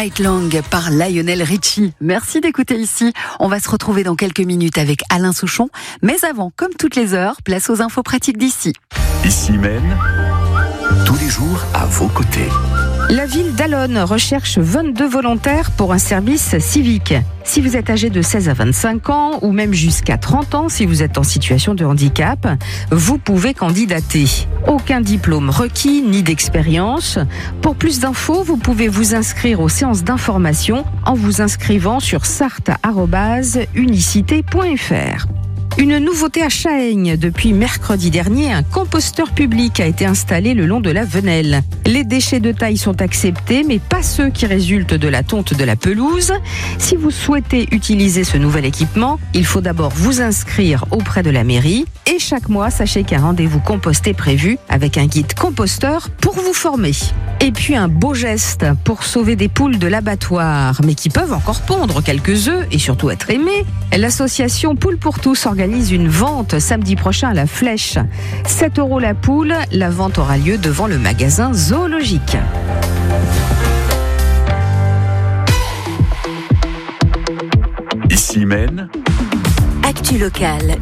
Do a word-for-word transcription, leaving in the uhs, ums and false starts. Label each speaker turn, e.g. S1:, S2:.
S1: Night Long par Lionel Richie. Merci d'écouter ici. On va se retrouver dans quelques minutes avec Alain Souchon. Mais avant, comme toutes les heures, place aux infos pratiques d'ici.
S2: Ici Maine, tous les jours à vos côtés.
S3: La ville d'Allonne recherche vingt-deux volontaires pour un service civique. Si vous êtes âgé de seize à vingt-cinq ans ou même jusqu'à trente ans, si vous êtes en situation de handicap, vous pouvez candidater. Aucun diplôme requis ni d'expérience. Pour plus d'infos, vous pouvez vous inscrire aux séances d'information en vous inscrivant sur sarthe arobase unicité point f r. Une nouveauté à Chaeigne. Depuis mercredi dernier, un composteur public a été installé le long de la Venelle. Les déchets de taille sont acceptés, mais pas ceux qui résultent de la tonte de la pelouse. Si vous souhaitez utiliser ce nouvel équipement, il faut d'abord vous inscrire auprès de la mairie. Et chaque mois, sachez qu'un rendez-vous compost est prévu avec un guide composteur pour vous former. Et puis un beau geste pour sauver des poules de l'abattoir, mais qui peuvent encore pondre quelques œufs et surtout être aimées. L'association Poules pour tous organise une vente samedi prochain à la Flèche. sept euros la poule, la vente aura lieu devant le magasin zoologique.
S2: Ici Maine,
S1: Actu locale,